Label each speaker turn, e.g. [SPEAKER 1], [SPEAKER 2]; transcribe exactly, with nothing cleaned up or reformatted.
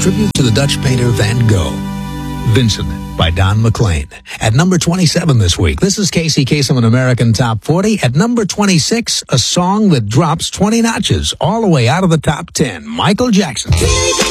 [SPEAKER 1] tribute to the Dutch painter Van Gogh. Vincent by Don McLean. At number twenty-seven this week, this is Casey Kasem in American Top forty. At number twenty-six, a song that drops twenty notches all the way out of the top ten. Michael Jackson.